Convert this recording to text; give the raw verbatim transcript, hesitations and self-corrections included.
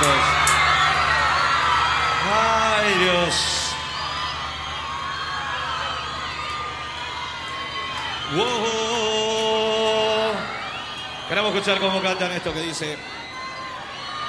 chicos. Ay, Dios. Wow. Queremos escuchar cómo cantan esto que dice...